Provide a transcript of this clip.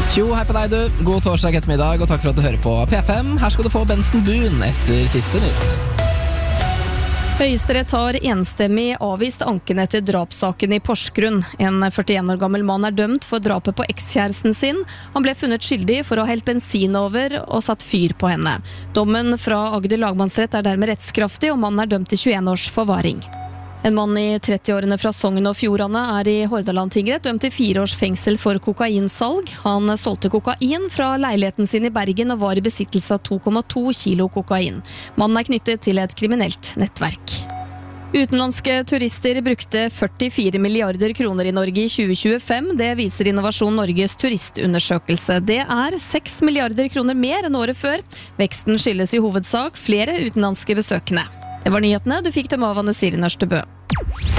Tjo, hei på deg du. God torsdag ettermiddag, og takk for at du hører på P5. Her skal du få Benson Boone etter siste nytt. Høyesterett har enstemmig avvist ankene til drapssaken i Porsgrunn. En 41 år gammel mann er dømt for drapet på ekskjæresten sin. Han ble funnet skyldig for å ha helt bensin over og satt fyr på henne. Dommen fra Agder lagmannsrett er dermed rettskraftig, og mannen er dømt til 21 års forvaring. En mann i 30-årene fra Sogn og Fjordane er i Hordaland tingrett dømt til 4 års fengsel for kokainsalg. Han solgte kokain fra leiligheten sin i Bergen og var i besittelse av 2,2 kilo kokain. Mannen er knyttet til et kriminelt nettverk. Utenlandske turister brukte 44 milliarder kroner i Norge i 2025. Det viser Innovasjon Norges turistundersøkelse. Det er 6 milliarder kroner mer enn året før. Veksten skyldes i hovedsak flere utenlandske besøkende. Det var nyhetene. Du fikk dem av Anne Siri Nørstebø.